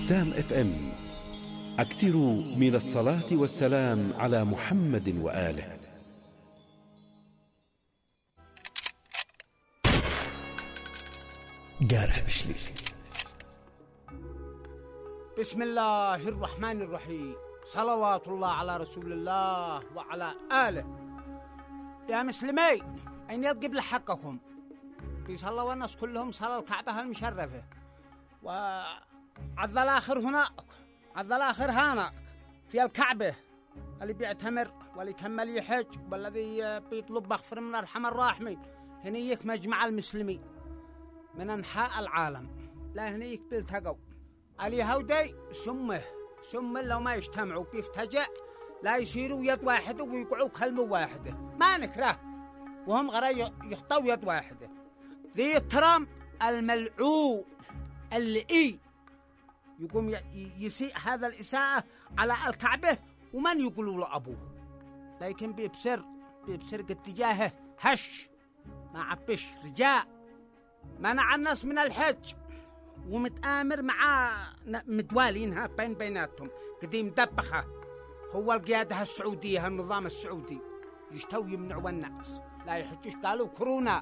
بسام FM. أكثروا من الصلاة والسلام على محمد وآله. قارح بشلي. بسم الله الرحمن الرحيم. صلوات الله على رسول الله وعلى آله. يا مسلمي، أين يلقب حقكم؟ بيصلوا الناس كلهم صلاة الكعبة المشرفة، وعذ الآخر هناك، عذ الآخر هناك في الكعبة، اللي بيعتمر واللي كمل يحج والذي بيطلب مغفرة من الرحمن الراحمين. هنيك مجمع المسلمين من أنحاء العالم، لا هنيك بيلتقوا اليهودي سمه لو ما يجتمعوا بيفتجع، لا يصيروا يد واحدة ويقعوا كلمة واحدة، ما نكره وهم غير يخطوا يد واحدة. ذي ترامب الملعون اللي يقوم يسيء هذا الإساءة على الكعبة، ومن يقولوا له أبوه، لكن بيبصر اتجاهه هش، ما عبش رجاء، منع الناس من الحج، ومتآمر مع متوالينها بيناتهم قديم دبخة. هو القيادة السعودية، النظام السعودي يشتوا يمنعوا الناس لا يحجوش، قالوا كورونا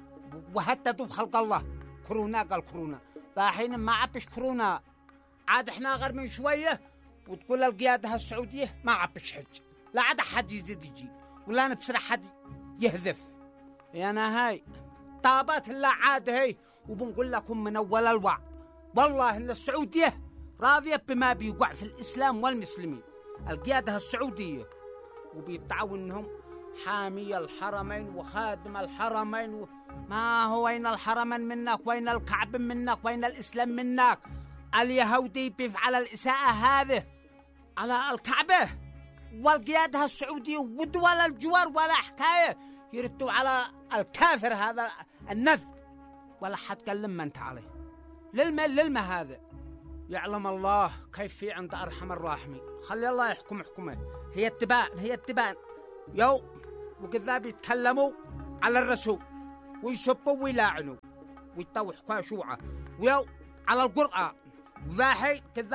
وهددوا خلق الله. كورونا قال كورونا، فحين ما عبش كورونا عاد احنا غير من شوية وتقول القيادة السعودية ما عبش حج، لا عاد حد يزيد يجي ولا نبصر حد يهذف. أنا هاي طابات الله عاد هاي، وبنقول لكم من أول الوعد والله إن السعودية راضية بما بيوقع في الإسلام والمسلمين. القيادة السعودية وبيتعاونهم حامي الحرمين وخادم الحرمين ما هو وين الحرمين منك، وين الكعب منك، وين الإسلام منك. اليهودي بيفعل الإساءة هذه على الكعبة، والقيادة السعودية ودول الجوار ولا حكاية يردوا على الكافر هذا النذ، ولا حد كلم انت عليه. للمة هذا يعلم الله كيف في عند أرحم الراحمين. خلي الله يحكم حكمه. هي التبان يو وكذاب يتكلموا على الرسول ويسبوا ويلاعنوا ويطوحوا شوعة، ويو على القرآن، وذاحي كذا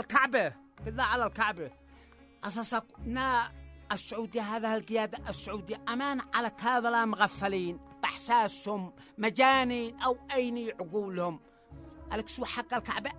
على الكعبة أساسنا السعودية. هذا القيادة السعودية أمان على كاذلا مغفلين بإحساسهم مجانين أو أين عقولهم. الكسوة حق الكعبة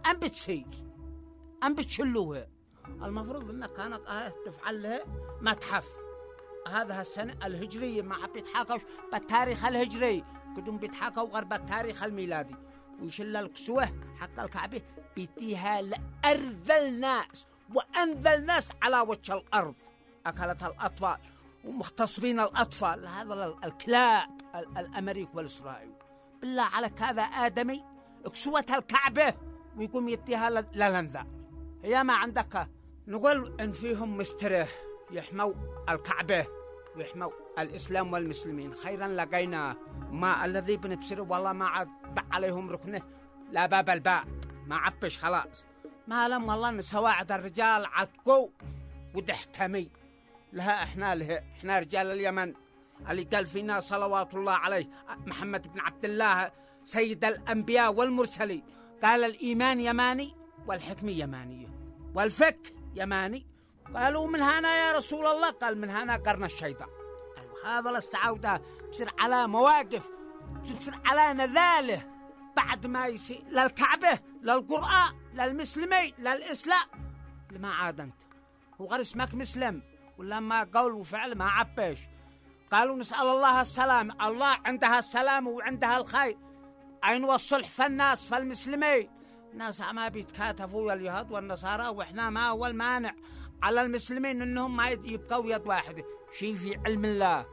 أم بتشلوها. المفروض أنك كانت تفعلها متحف هذا السنة الهجرية، ما بيتحاكوا بالتاريخ الهجري، كدهم بيتحاكوا غير بالتاريخ الميلادي، ويشل الكسوة حق الكعبة بيتيها لأرذ الناس وأنذل الناس على وجه الأرض. أكلت الأطفال ومغتصبين الأطفال، هذا الكلاب الأمريكي والإسرائيلي. بالله عليك هذا آدمي كسوة الكعبة ويقوم يتيها للنذا. هي ما عندك نقول إن فيهم مستره يحموا الكعبة ويحموا الإسلام والمسلمين خيرا لقينا. ما الذي بنبصره والله ما عاد عليهم ركنه لا باب الباب، ما عبش خلاص. ما لم والله ان سواعد الرجال عتقوا ودحتمي لها. احنا رجال اليمن اللي قال فينا صلوات الله عليه محمد بن عبد الله سيد الأنبياء والمرسلين، قال الإيمان يماني والحكم يمانية والفك يماني. قالوا من هنا يا رسول الله؟ قال من هنا قرن الشيطان. هذا الاستعودة بصير على مواقف، بصير على نذاله بعد ما يصير للكعبة للقرآن للمسلمين للإسلام. لما عاد أنت هو غير اسمك مسلم ولا ما قول وفعل ما عبش. قالوا نسأل الله السلام، الله عندها السلام وعندها الخير. أين والصلح فالناس فالمسلمين؟ الناس ما بيتكاتفوا اليهود والنصارى، وإحنا ما هو المانع على المسلمين إنهم ما يبقوا يد واحدة. شيء في علم الله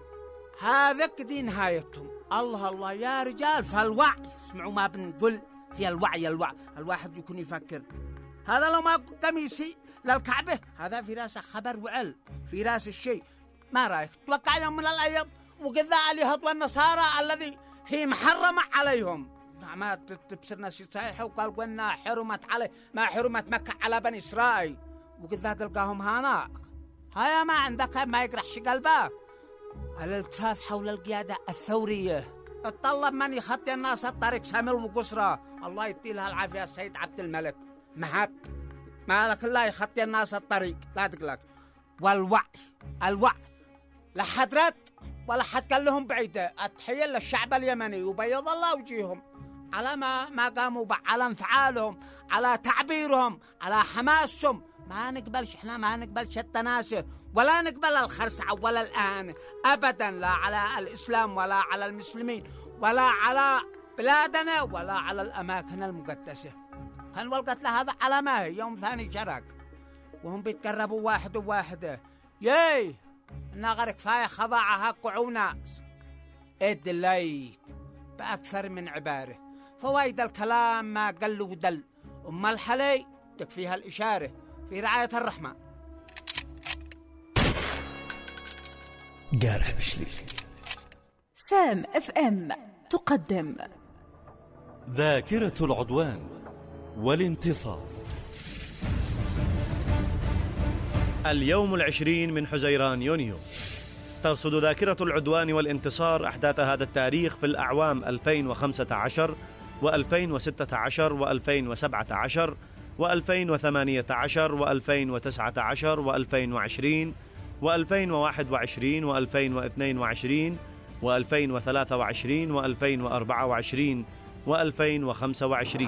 هذا دي نهايتهم. الله يا رجال فالوعي، اسمعوا ما بنقول في الوعي. الواحد يكون يفكر. هذا لو ما قميصي للكعبة هذا في راسه خبر وعلم، في راس الشيء. ما رأيك توقع يوم من الأيام وكذا اليهود والنصارى الذي هي محرمة عليهم ما تبصر ناس يصيحوا وقال قلنا حرمت عليه ما حرمت مكة على بني إسرائيل، وكذا تلقاهم هناك. هيا ما عندك ما يقرحش قلبك. الالتفاف حول القيادة الثورية اتطلب من يخطي الناس الطريق شامل وقصرى. الله يديلها العافية السيد عبد الملك مهب مالك الله يخطي الناس الطريق، لا تقلق. والوعي لا حد رد ولا حد قال لهم بعيدة. التحية للشعب اليمني وبيض الله وجيههم على ما قاموا على انفعالهم، على تعبيرهم، على حماسهم. ما نقبلش، احنا ما نقبلش التناسة ولا نقبل الخرسعة ولا الآن أبدا، لا على الإسلام ولا على المسلمين ولا على بلادنا ولا على الأماكن المقدسة. كان والقتل هذا على ما هي يوم ثاني شرق وهم بيتقربوا واحد وواحدة. ياي النغر كفاية خضاعها قعو ناس. ادليت بأكثر من عبارة، فوايد الكلام ما قل ودل. أم الحلي تكفيها الإشارة في رعاية الرحمن. قارح بشلي. سام اف ام تقدم ذاكرة العدوان والانتصار. اليوم 20 من حزيران يونيو. ترصد ذاكرة العدوان والانتصار أحداث هذا التاريخ في الأعوام 2015 و2016 و2017 و2018 و2019 و2020 و2021 و2022 و2023 و2024 و2025.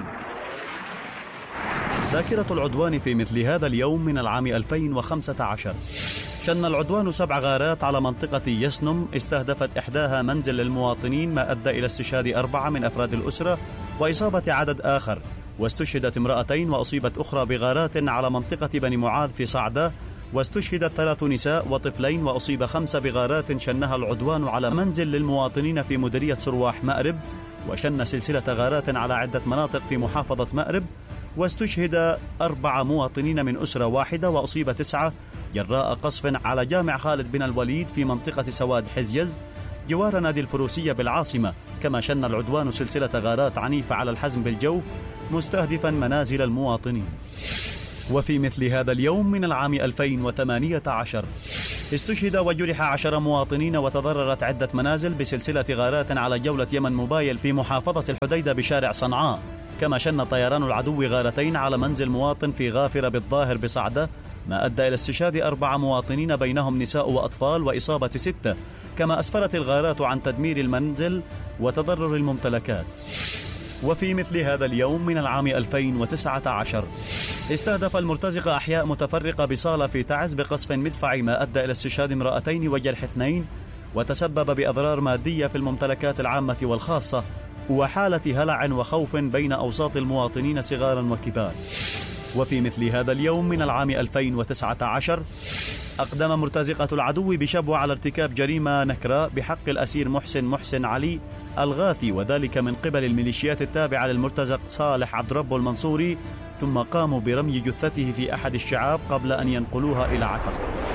ذاكرة العدوان في مثل هذا اليوم من العام 2015 شن العدوان 7 غارات على منطقة يسنم استهدفت إحداها منزل للمواطنين، ما أدى إلى استشهاد 4 من أفراد الأسرة وإصابة عدد آخر، واستشهدت 2 وأصيبت أخرى بغارات على منطقة بني معاذ في صعدة، واستشهدت 3 نساء وطفلين وأصيب 5 بغارات شنها العدوان على منزل للمواطنين في مديرية سرواح مأرب، وشن سلسلة غارات على عدة مناطق في محافظة مأرب، واستشهد 4 مواطنين من أسرة واحدة وأصيب 9 جراء قصف على جامع خالد بن الوليد في منطقة سواد حزيز جوار نادي الفروسية بالعاصمة. كما شن العدوان سلسلة غارات عنيفة على الحزم بالجوف مستهدفا منازل المواطنين. وفي مثل هذا اليوم من العام 2018 استشهد وجرح 10 مواطنين وتضررت عدة منازل بسلسلة غارات على جولة يمن موبايل في محافظة الحديدة بشارع صنعاء. كما شن طيران العدو غارتين على منزل مواطن في غافرة بالظاهر بصعدة، ما أدى إلى استشهاد 4 مواطنين بينهم نساء وأطفال وإصابة 6. كما أسفرت الغارات عن تدمير المنزل وتضرر الممتلكات. وفي مثل هذا اليوم من العام 2019 استهدف المرتزقة أحياء متفرقة بصالة في تعز بقصف مدفعي، ما أدى إلى استشهاد 2 وجرح 2، وتسبب بأضرار مادية في الممتلكات العامة والخاصة، وحالة هلع وخوف بين أوساط المواطنين صغارا وكبار. وفي مثل هذا اليوم من العام 2019 أقدم مرتزقة العدو بشبوة على ارتكاب جريمة نكراء بحق الأسير محسن علي الغاثي، وذلك من قبل الميليشيات التابعة للمرتزق صالح عبد ربه المنصوري، ثم قاموا برمي جثته في أحد الشعاب قبل أن ينقلوها إلى عتق.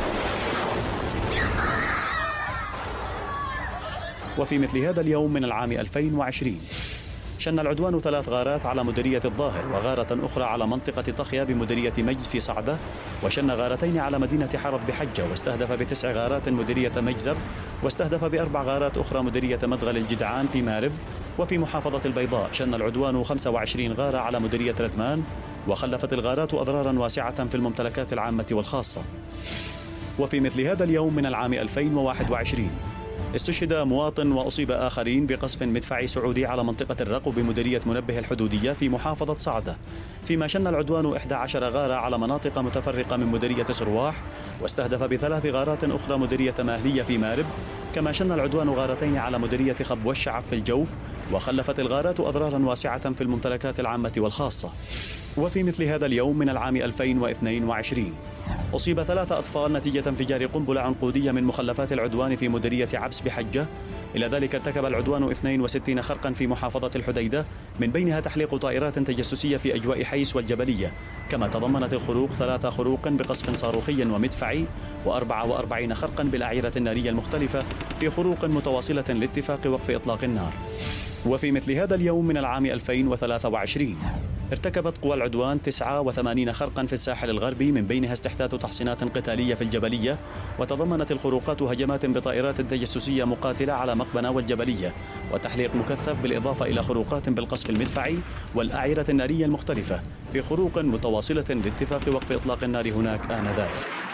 وفي مثل هذا اليوم من العام 2020 شن العدوان 3 غارات على مديرية الظاهر، وغارة أخرى على منطقة طخيا بمديرية مجز في صعدة، وشن غارتين على مدينة حرض بحجة، واستهدف ب9 غارات مديرية مجزر، واستهدف ب4 غارات أخرى مديرية مدغل الجدعان في مارب. وفي محافظة البيضاء شن العدوان 25 غارة على مديرية ردمان، وخلفت الغارات أضرارا واسعة في الممتلكات العامة والخاصة. وفي مثل هذا اليوم من العام 2021 استشهد مواطن وأصيب آخرين بقصف مدفعي سعودي على منطقة الرقو بمديرية منبه الحدودية في محافظة صعدة، فيما شن العدوان 11 غارة على مناطق متفرقة من مديرية سرواح، واستهدف ب3 غارات أخرى مديرية ماهلية في مارب. كما شن العدوان غارتين على مديرية خب والشعب في الجوف، وخلفت الغارات أضرارا واسعة في الممتلكات العامة والخاصة. وفي مثل هذا اليوم من العام 2022 أصيب 3 أطفال نتيجة انفجار قنبلة عنقودية من مخلفات العدوان في مديرية عبس بحجة. إلى ذلك ارتكب العدوان 62 خرقا في محافظة الحديدة، من بينها تحليق طائرات تجسسية في أجواء حيس والجبلية. كما تضمنت الخروق 3 خروق بقصف صاروخي ومدفعي، و44 خرقا بالأعيرة النارية المختلفة في خروق متواصلة لاتفاق وقف إطلاق النار. وفي مثل هذا اليوم من العام 2023 ارتكبت قوى العدوان 89 خرقا في الساحل الغربي، من بينها استحداث تحصينات قتالية في الجبلية، وتضمنت الخروقات هجمات بطائرات تجسسية مقاتلة على مقبنة والجبلية، وتحليق مكثف، بالإضافة إلى خروقات بالقصف المدفعي والأعيرة النارية المختلفة في خروق متواصلة لاتفاق وقف إطلاق النار هناك آنذاك.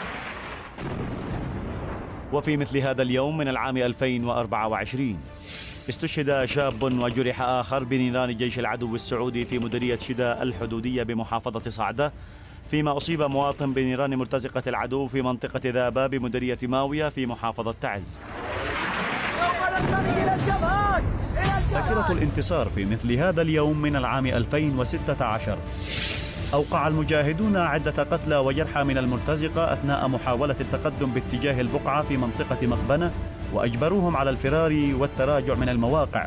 وفي مثل هذا اليوم من العام 2024 استشهد شاب وجرح آخر بنيران جيش العدو السعودي في مديرية شدا الحدودية بمحافظة صعدة، فيما أصيب مواطن بنيران مرتزقة العدو في منطقة ذابة بمديرية ماوية في محافظة تعز. ذاكرة الانتصار في مثل هذا اليوم من العام 2016 أوقع المجاهدون عدة قتلى وجرحى من المرتزقة أثناء محاولة التقدم باتجاه البقعة في منطقة مقبنة، وأجبروهم على الفرار والتراجع من المواقع.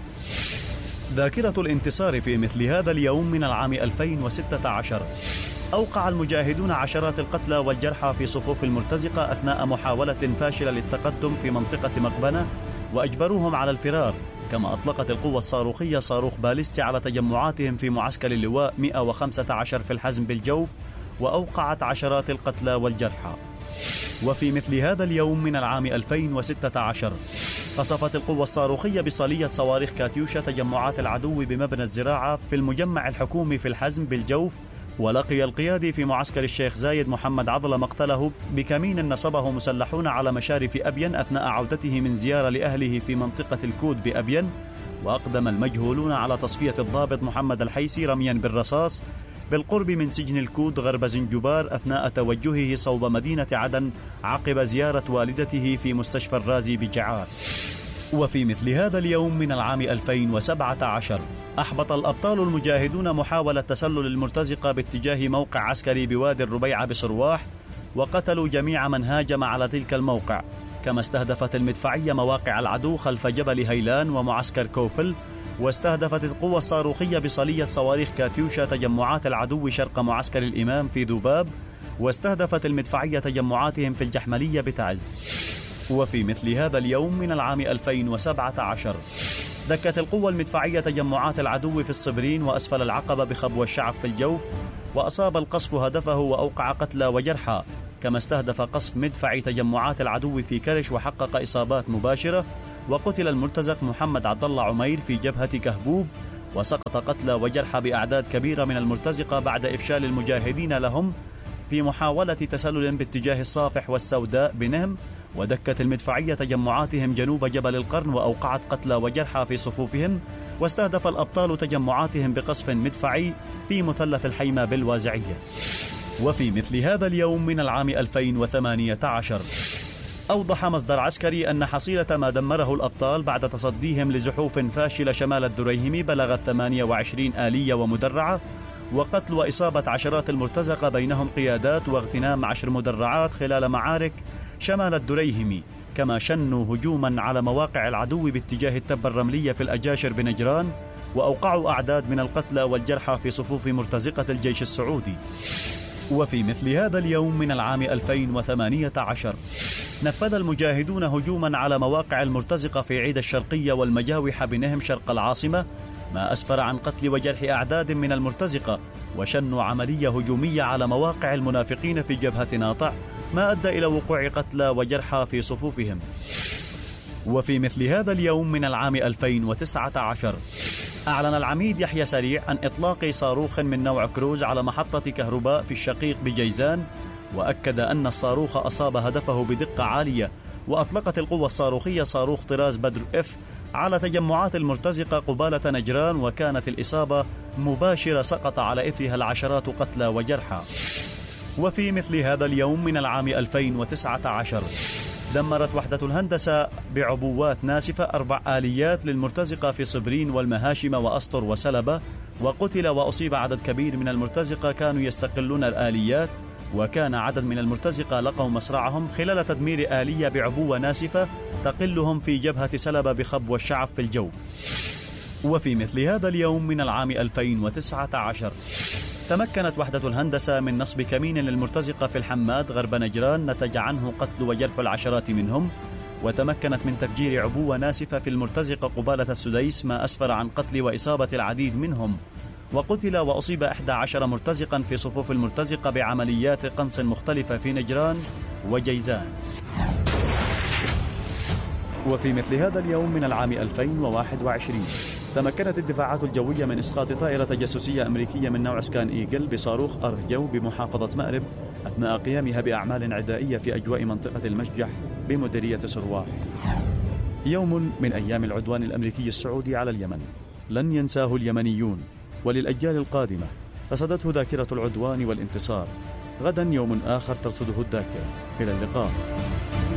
ذاكرة الانتصار في مثل هذا اليوم من العام 2016 أوقع المجاهدون عشرات القتلى والجرحى في صفوف المرتزقة أثناء محاولة فاشلة للتقدم في منطقة مقبنة، وأجبروهم على الفرار. كما أطلقت القوة الصاروخية صاروخ باليستي على تجمعاتهم في معسكر اللواء 115 في الحزم بالجوف، وأوقعت عشرات القتلى والجرحى. وفي مثل هذا اليوم من العام 2016 قصفت القوة الصاروخية بصالية صواريخ كاتيوشا تجمعات العدو بمبنى الزراعة في المجمع الحكومي في الحزم بالجوف، ولقي القيادي في معسكر الشيخ زايد محمد عضلة مقتله بكمين نصبه مسلحون على مشارف أبين أثناء عودته من زيارة لأهله في منطقة الكود بأبين. وأقدم المجهولون على تصفية الضابط محمد الحيسي رميا بالرصاص بالقرب من سجن الكود غرب زنجبار أثناء توجهه صوب مدينة عدن عقب زيارة والدته في مستشفى الرازي بجعار. وفي مثل هذا اليوم من العام 2017 أحبط الأبطال المجاهدون محاولة تسلل المرتزقة باتجاه موقع عسكري بوادي الربيعة بصرواح، وقتلوا جميع من هاجم على تلك الموقع. كما استهدفت المدفعية مواقع العدو خلف جبل هيلان ومعسكر كوفل، واستهدفت القوة الصاروخية بصلية صواريخ كاتيوشا تجمعات العدو شرق معسكر الإمام في ذباب، واستهدفت المدفعية تجمعاتهم في الجحملية بتعز. وفي مثل هذا اليوم من العام 2017 دكت القوة المدفعية تجمعات العدو في الصبرين وأسفل العقبة بخبو الشعب في الجوف، وأصاب القصف هدفه وأوقع قتلى وجرحى. كما استهدف قصف مدفعي تجمعات العدو في كرش وحقق إصابات مباشرة، وقتل المرتزق محمد عبد الله عمير في جبهة كهبوب، وسقط قتلى وجرحى بأعداد كبيرة من المرتزقة بعد إفشال المجاهدين لهم في محاولة تسلل باتجاه الصافح والسوداء بنهم. ودكت المدفعية تجمعاتهم جنوب جبل القرن وأوقعت قتلى وجرحى في صفوفهم، واستهدف الأبطال تجمعاتهم بقصف مدفعي في مثلث الحيمة بالوازعية. وفي مثل هذا اليوم من العام 2018 أوضح مصدر عسكري أن حصيلة ما دمره الأبطال بعد تصديهم لزحوف فاشلة شمال الدريهمي بلغت 28 آلية ومدرعة، وقتل وإصابة عشرات المرتزقة بينهم قيادات واغتنام 10 مدرعات خلال معارك شمال الدريهمي. كما شنوا هجوما على مواقع العدو باتجاه التبة الرملية في الأجاشر بنجران، وأوقعوا أعداد من القتلى والجرحى في صفوف مرتزقة الجيش السعودي. وفي مثل هذا اليوم من العام 2018 نفذ المجاهدون هجوما على مواقع المرتزقة في عيد الشرقية والمجاوح بنهم شرق العاصمة، ما أسفر عن قتل وجرح أعداد من المرتزقة، وشنوا عملية هجومية على مواقع المنافقين في جبهة ناطع، ما أدى إلى وقوع قتلى وجرحى في صفوفهم. وفي مثل هذا اليوم من العام 2019 أعلن العميد يحيى سريع عن إطلاق صاروخ من نوع كروز على محطة كهرباء في الشقيق بجيزان، وأكد أن الصاروخ أصاب هدفه بدقة عالية. وأطلقت القوة الصاروخية صاروخ طراز بدر اف على تجمعات المرتزقة قبالة نجران، وكانت الإصابة مباشرة سقط على إثرها العشرات قتلى وجرحى. وفي مثل هذا اليوم من العام 2019 دمرت وحدة الهندسة بعبوات ناسفة 4 آليات للمرتزقة في صبرين والمهاشم وأسطر وسلبة، وقتل وأصيب عدد كبير من المرتزقة كانوا يستقلون الآليات. وكان عدد من المرتزقة لقوا مصرعهم خلال تدمير آلية بعبوة ناسفة تقلهم في جبهة سلبة بخبو الشعب في الجوف. وفي مثل هذا اليوم من العام 2019 تمكنت وحدة الهندسة من نصب كمين للمرتزقة في الحماد غرب نجران نتج عنه قتل وجرح العشرات منهم، وتمكنت من تفجير عبوة ناسفة في المرتزقة قبالة السديس، ما أسفر عن قتل وإصابة العديد منهم. وقتل وأصيب 11 مرتزقا في صفوف المرتزقة بعمليات قنص مختلفة في نجران وجيزان. وفي مثل هذا اليوم من العام 2021 تمكنت الدفاعات الجوية من إسقاط طائرة تجسسية أمريكية من نوع سكان إيجل بصاروخ أرض جو بمحافظة مأرب أثناء قيامها بأعمال عدائية في أجواء منطقة المشجح بمديرية سرواح. يوم من أيام العدوان الأمريكي السعودي على اليمن لن ينساه اليمنيون، وللأجيال القادمة رصدته ذاكرة العدوان والانتصار. غدا يوم آخر ترصده الذاكرة. إلى اللقاء.